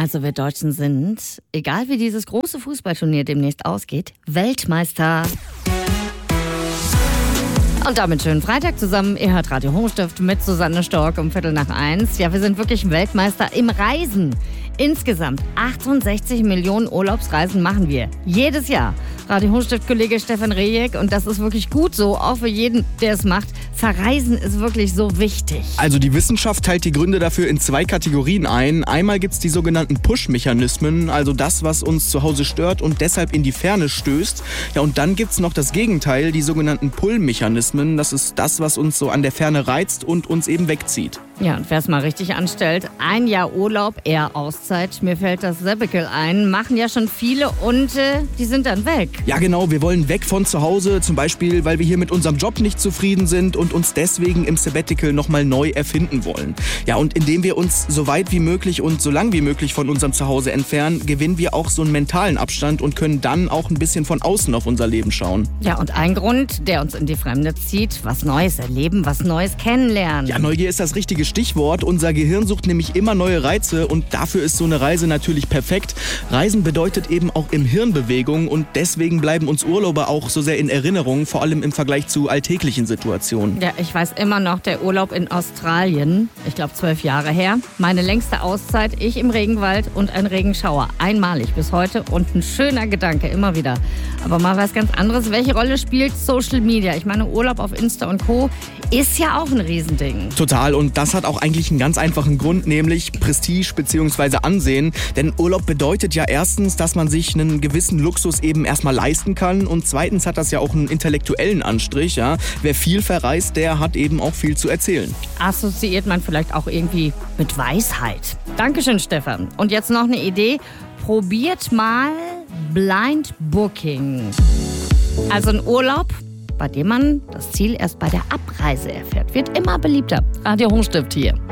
Also wir Deutschen sind, egal wie dieses große Fußballturnier demnächst ausgeht, Weltmeister. Und damit schönen Freitag zusammen. Ihr hört Radio Hochstift mit Susanne Stork um 1:15. Ja, wir sind wirklich Weltmeister im Reisen. Insgesamt 68 Millionen Urlaubsreisen machen wir. Jedes Jahr. Radio Hochstift-Kollege Stefan Rejek. Und das ist wirklich gut so, auch für jeden, der es macht. Verreisen ist wirklich so wichtig. Also die Wissenschaft teilt die Gründe dafür in 2 Kategorien ein. Einmal gibt es die sogenannten Push-Mechanismen, also das, was uns zu Hause stört und deshalb in die Ferne stößt. Ja, und dann gibt es noch das Gegenteil, die sogenannten Pull-Mechanismen. Das ist das, was uns so an der Ferne reizt und uns eben wegzieht. Ja, und wer es mal richtig anstellt, 1 Jahr Urlaub, eher Auszeit, mir fällt das Sabbatical ein, machen ja schon viele und die sind dann weg. Ja genau, wir wollen weg von zu Hause, zum Beispiel, weil wir hier mit unserem Job nicht zufrieden sind und uns deswegen im Sabbatical nochmal neu erfinden wollen. Ja, und indem wir uns so weit wie möglich und so lang wie möglich von unserem Zuhause entfernen, gewinnen wir auch so einen mentalen Abstand und können dann auch ein bisschen von außen auf unser Leben schauen. Ja, und ein Grund, der uns in die Fremde zieht, was Neues erleben, was Neues kennenlernen. Ja, Neugier ist das richtige Stichwort. Unser Gehirn sucht nämlich immer neue Reize und dafür ist so eine Reise natürlich perfekt. Reisen bedeutet eben auch im Hirn Bewegung und deswegen bleiben uns Urlaube auch so sehr in Erinnerung, vor allem im Vergleich zu alltäglichen Situationen. Ja, ich weiß immer noch, der Urlaub in Australien, ich glaube 12 Jahre her, meine längste Auszeit, ich im Regenwald und ein Regenschauer. Einmalig bis heute und ein schöner Gedanke, immer wieder. Aber mal was ganz anderes, welche Rolle spielt Social Media? Ich meine, Urlaub auf Insta und Co. ist ja auch ein Riesending. Total, und das hat auch eigentlich einen ganz einfachen Grund, nämlich Prestige bzw. Ansehen. Denn Urlaub bedeutet ja erstens, dass man sich einen gewissen Luxus eben erstmal leisten kann und zweitens hat das ja auch einen intellektuellen Anstrich. Ja? Wer viel verreist, der hat eben auch viel zu erzählen. Assoziiert man vielleicht auch irgendwie mit Weisheit. Dankeschön, Stefan. Und jetzt noch eine Idee. Probiert mal Blind Booking. Also ein Urlaub, bei dem man das Ziel erst bei der Abreise erfährt. Wird immer beliebter. Radio Hochstift hier.